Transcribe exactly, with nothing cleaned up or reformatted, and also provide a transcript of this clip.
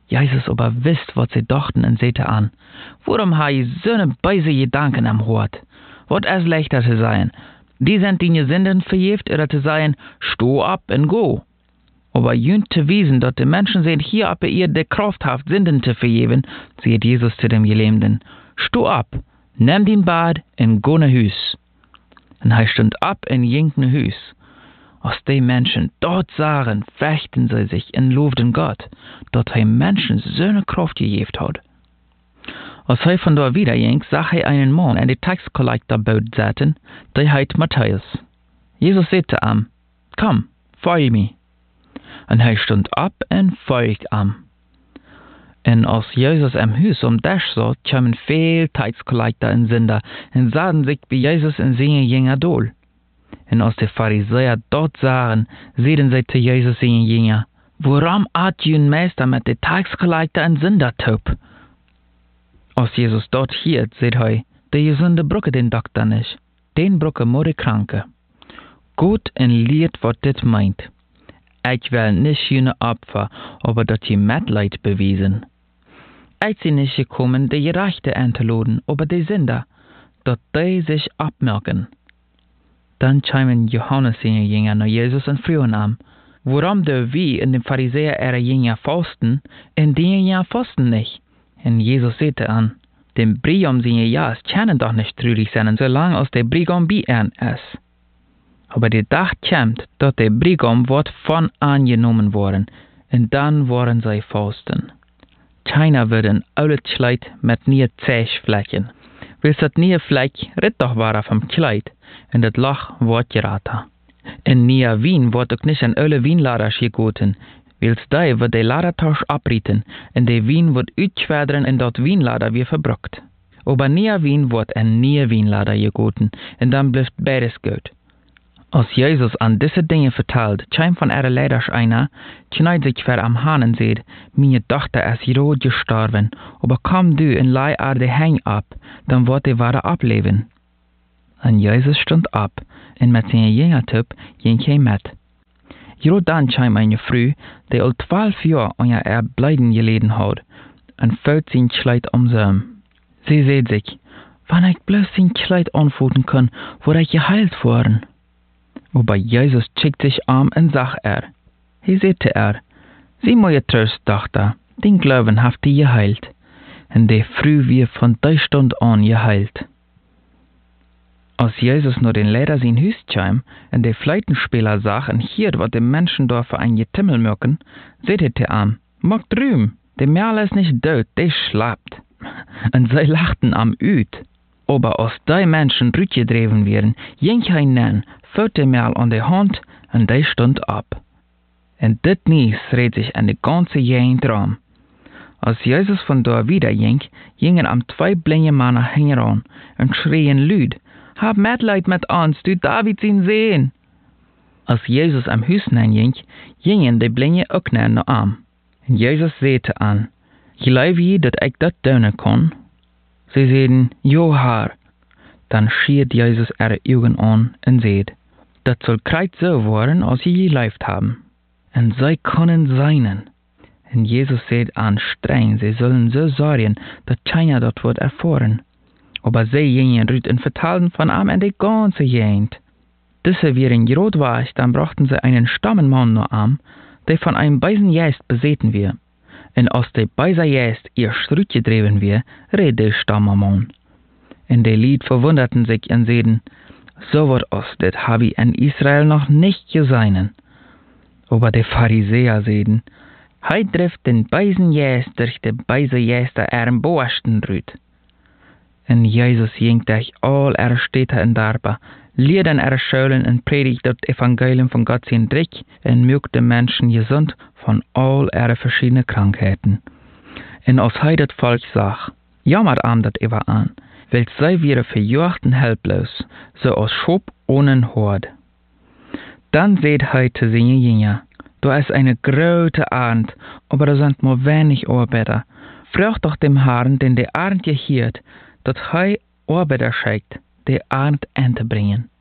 Jesus aber wisst, was sie dachten und sehte an. Warum ha je so ne beise Gedanken am Hort? Wat es leichter zu sein? Die sind die Sünden verjeft, oder zu sein, sto ab und go. Aber jünt zu wiesen, dass die Menschen sind hier ab ihr de Kraft haft, Sünden zu verjeven, sieht Jesus zu dem Gelähmten. Sto ab, nimm den Bad und go ne Hüs. Und er stund ab und ging ne Hüs. Als die Menschen dort sahen, fechten sie sich und lobten Gott, dass er Menschen so eine Kraft gegeben hat. Als er von dort wieder ging, sah er einen Mann in die Taxkollektorboot sitzen, der heißt Matthäus. Jesus sagte ihm, komm, folge mir. Und er stund ab und folgte ihm. Und als Jesus am Haus um das sah, kamen viele Taxkollektor und Sünder und sahen sich bei Jesus und seine Jünger dol. Und als die Pharisäer dort sahen, sehen sie zu Jesus seine Jünger, warum hat jün Meister mit den Taxkollektor und Sünder tub? Als Jesus dort hielt, seht er, die gesunde Brücke den Doktor nicht, den Brücke nur die Kranke. Gut und liert, was dit meint. Ich will nicht jene Opfer, aber dat je Mitleid bewiesen. Ich bin nicht gekommen, die Gerechte einzuladen, aber die Sünder, dat die sich abmerken. Dann kamen Johannes seine Jünger nach Jesus und frühen an, warum der wie in den Pharisäer ihre Jünger fasten, in die Jünger fasten nicht. Und Jesus sagte an, dem Brigam seine Jas können doch nicht trürig sein, solange als der Brigam bei ihnen ist. Aber der Tag kommt, dass der Brigam wird von angenommen worden, und dann wollen sie fasten. Keiner wird ein altes Kleid mit nie Zechflecken. Willst das nie Fleck, ritt doch war vom Kleid, und das Loch wird geraten. In nie Wien wird auch nicht ein alle Wienlader gegoten, Wils die wird der Ladertausch abrieten, und der Wien wird uitschwerderen in dat Wienlader wie verbruckt. Aber nie Wien wird ein nie Wienlader gegoten, und dann bleibt beides gut. Als Jesus an diese Dinge vertelt, scheint von ihrer Leiders einer, schneid sich ver am Hahn seht, meine Tochter ist rot gestorben, aber komm du und leih er de Häng ab, dann wird die Ware ableben. Und Jesus stund ab, und mit seinen Jüngertyp ging er mit. Jero dann scheint eine Frau, die al zwölf Jahre an ihr Erbleiden geleden hat, und fällt sein Kleid um sie. Sie sieht sich, wenn ich bloß sein Kleid anfoten kann, würde ich geheilt worden. Aber Jesus schickt sich an und sagt er, hier sagte er, sieh mal ihr Trost, Tochter, den Glauben haft die geheilt. Und die Früh wird von der Stunde an geheilt. Als Jesus nur den Leder sein Hüs kam und der Fleitenspieler sah und hier, was die Menschen dort für ein Getimmel mögen, sagte er am, mag drüben, der Merl ist nicht död, der schlappt. Und sie lachten am Üt. Aber als die Menschen rückgedreven werden, ging er hinein, führte Merl an die Hand und der stund ab. Und dit Nies redet sich an die ganze Gegend rum. Als Jesus von dort wieder ging, gingen am zwei blinde Männer heran und schrien lüd, hab Mitleid mit uns, du David ihn sehen. Als Jesus am Haus ging, gingen die Blinde auch nach am. Und Jesus sagte an, glaub je, dat ich dat tun kann? Sie sagten, jo Herr. Dann schiert Jesus ihre Augen an und sagt, das soll kreuz so worden, als sie geleift haben. Und sie können seinen. Und Jesus sagt an streng, sie sollen so sorgen, dass keiner dort wird erfahren. Aber sie gingen rüt und vertalten von ihm in die ganze Gegend. Diese wären gerot war, dann brachten sie einen Stammenmann nur am, der von einem beisen Geist besäten wir. Und als der beise Geist ihr Strüt gedreven wir, red der Stammenmann. Und die Lied verwunderten sich und sagten, so wird os, das hab ich in Israel noch nicht gesehen. Aber die Pharisäer sagten, heit trifft den beisen Geist durch die beise Geist der ihren Borsten rüt. Und Jesus ging durch all ihre Städte und Dörfer, lehrte in ihre Schulen und predigte das Evangelium von Gott sein Dreck und mögte Menschen gesund von all ihre verschiedenen Krankheiten. Und als er das Volk sah, jammert ihm das über an, weil sie wieder verjagt und helplos, so als Schub ohne Hort. Dann seht er zu seinen Jünger, da ist eine große Arend, aber da sind nur wenig Arbeiter. Fragt doch dem Herrn, den der Arend gehiert, dat hij arbeiders schickt, die Arend aan te brengen.